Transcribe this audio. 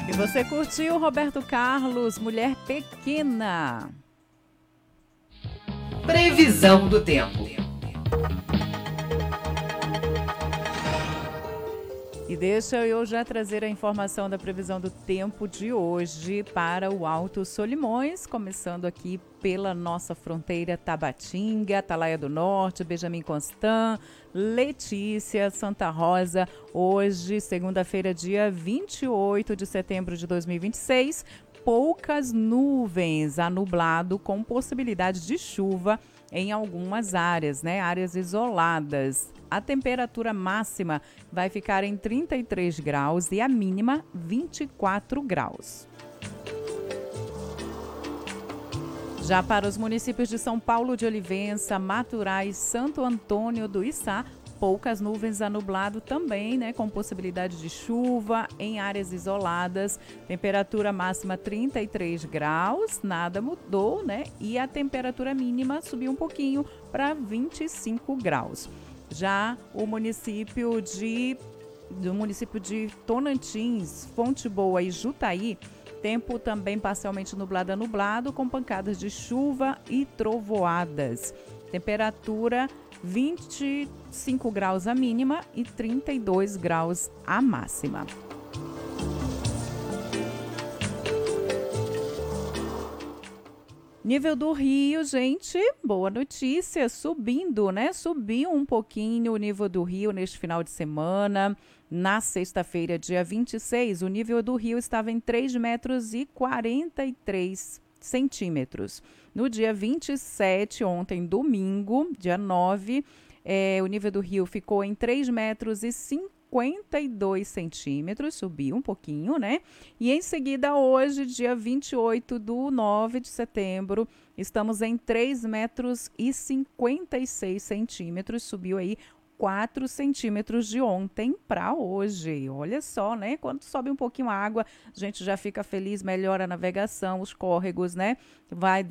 E você curtiu Roberto Carlos, Mulher Pequena. Previsão do tempo. E deixa eu já trazer a informação da previsão do tempo de hoje para o Alto Solimões, começando aqui pela nossa fronteira Tabatinga, Atalaia do Norte, Benjamin Constant, Letícia, Santa Rosa. Hoje, segunda-feira, dia 28 de setembro de 2026, poucas nuvens, anublado com possibilidade de chuva em algumas áreas, né? Áreas isoladas. A temperatura máxima vai ficar em 33 graus e a mínima 24 graus. Já para os municípios de São Paulo de Olivença, Maturais, Santo Antônio do Içá, poucas nuvens, nublado também, né, com possibilidade de chuva em áreas isoladas. Temperatura máxima 33 graus, nada mudou, né? E a temperatura mínima subiu um pouquinho para 25 graus. Já o município de Tonantins, Fonte Boa e Jutaí, tempo também parcialmente nublado, com pancadas de chuva e trovoadas. Temperatura 25 graus a mínima e 32 graus a máxima. Nível do rio, gente, boa notícia, subindo, né? Subiu um pouquinho o nível do rio neste final de semana. Na sexta-feira, dia 26, o nível do rio estava em 3 metros e 43 centímetros. No dia 27, ontem, domingo, dia 9, o nível do rio ficou em 3 metros e 52 centímetros, subiu um pouquinho, né? E em seguida, hoje, dia 28 do 9 de setembro, estamos em 3 metros e 56 centímetros, subiu aí 4 centímetros de ontem para hoje. Olha só, né? Quando sobe um pouquinho a água, a gente já fica feliz, melhora a navegação, os córregos, né? Vai